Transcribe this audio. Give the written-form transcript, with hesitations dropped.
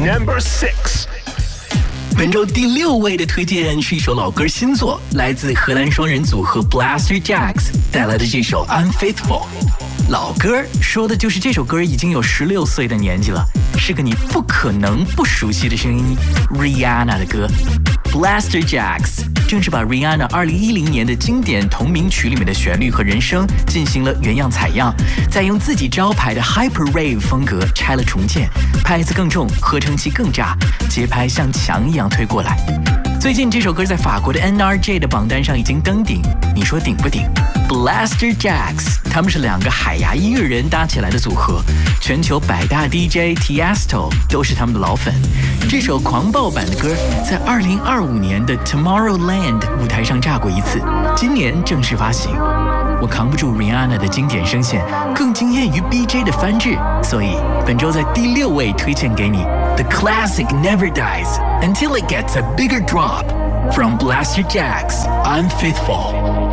Number 6. 本周第6位的推荐是一首老歌新作，来自荷兰双人组合 Blaster Jacks 带来的这首 Unfaithful。老歌说的就是这首歌已经有16岁的年纪了，是个你不可能不熟悉的声音 Rihanna 的歌。Blaster Jacks 正是把 Rihanna 2010年的经典同名曲里面的旋律和人声进行了原样采样，再用自己招牌的 Hyper Rave 风格拆了重建，拍子更重，合成器更炸，节拍像墙一样推过来。最近这首歌在法国的 NRJ 的榜单上已经登顶，你说顶不顶？ Blaster Jacks 他们是2个海牙音乐人搭起来的组合，全球百大 DJ Tiesto 都是他们的老粉。这首狂暴版的歌在2025年的 Tomorrowland 舞台上炸过一次，今年正式发行。我扛不住 Rihanna 的经典声线，更惊艳于 BJ 的翻制，所以本周在第6位推荐给你 The classic never dies until it gets a bigger drop from Blaster Jacks Unfaithful。